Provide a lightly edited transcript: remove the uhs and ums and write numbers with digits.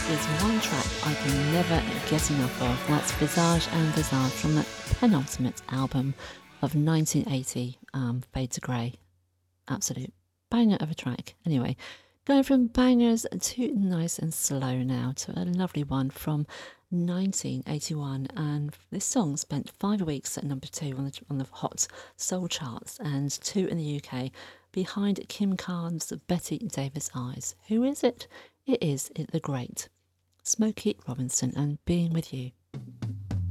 is one track I can never get enough of. That's Visage and Visage from the penultimate album of 1980, Fade to Grey. Absolute banger of a track. Anyway, going from bangers to nice and slow now to a lovely one from 1981, and this song spent 5 weeks at number 2 on the Hot Soul charts and 2 in the UK, behind Kim Carnes' Betty Davis Eyes. Who is it? It is the great Smokey Robinson and Being With You.